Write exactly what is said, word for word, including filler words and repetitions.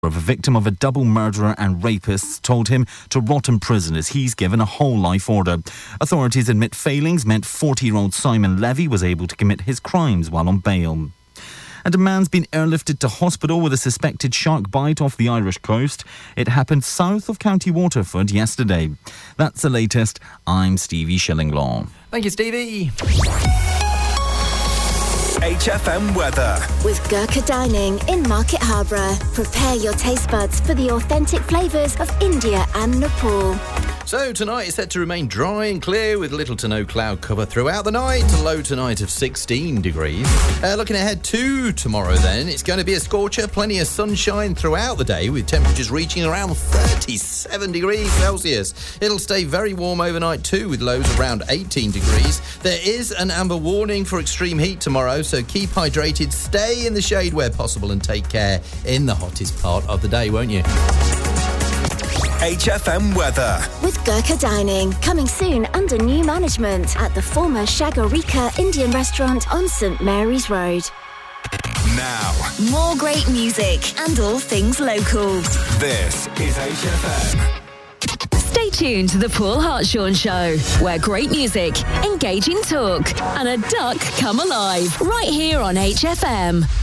A victim of a double murderer and rapist told him to rot in prison as he's given a whole life order. Authorities admit failings meant forty-year-old Simon Levy was able to commit his crimes while on bail. And a man's been airlifted to hospital with a suspected shark bite off the Irish coast. It happened south of County Waterford yesterday. That's the latest. I'm Stevie Shillinglaw. Thank you, Stevie. H F M weather. With Gurkha Dining in Market Harborough. Prepare your taste buds for the authentic flavours of India and Nepal. So tonight is set to remain dry and clear with little to no cloud cover throughout the night. A low tonight of sixteen degrees. Uh, looking ahead to tomorrow then, it's going to be a scorcher. Plenty of sunshine throughout the day with temperatures reaching around thirty-seven degrees Celsius. It'll stay very warm overnight too with lows around eighteen degrees. There is an amber warning for extreme heat tomorrow, so keep hydrated, stay in the shade where possible and take care in the hottest part of the day, won't you? H F M weather. With Gurkha Dining, coming soon under new management at the former Shagarika Indian restaurant on St Mary's Road. Now, more great music and all things local. This is H F M. Stay tuned to the Paul Hartshorn Show, where great music, engaging talk, and a duck come alive right here on H F M.